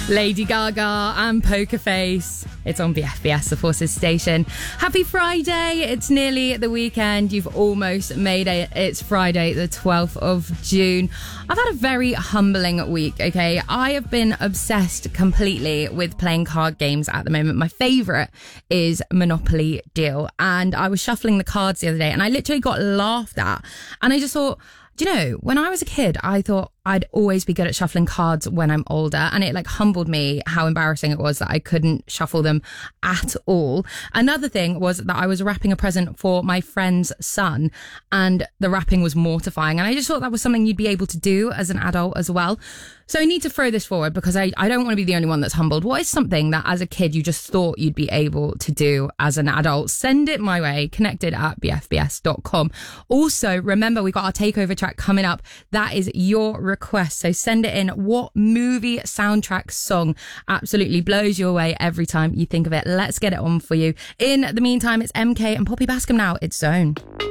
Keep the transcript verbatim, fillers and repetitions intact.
Lady Gaga and Poker Face. It's on B F B S, the Forces station. Happy Friday. It's nearly the weekend. You've almost made it. It's Friday, the twelfth of June. I've had a very humbling week, okay? I have been obsessed completely with playing card games at the moment. My favourite is Monopoly Deal. And I was shuffling the cards the other day and I literally got laughed at. And I just thought, do you know, when I was a kid, I thought I'd always be good at shuffling cards when I'm older. And it like humbled me how embarrassing it was that I couldn't shuffle them at all. Another thing was that I was wrapping a present for my friend's son and the wrapping was mortifying. And I just thought that was something you'd be able to do as an adult as well. So I need to throw this forward because I, I don't want to be the only one that's humbled. What is something that as a kid you just thought you'd be able to do as an adult? Send it my way, connected at b f b s dot com. Also, remember, we got our takeover track coming up. That is your request. So send it in. What movie soundtrack song absolutely blows you away every time you think of it? Let's get it on for you. In the meantime, it's M K and Poppy Bascom now. It's Zone.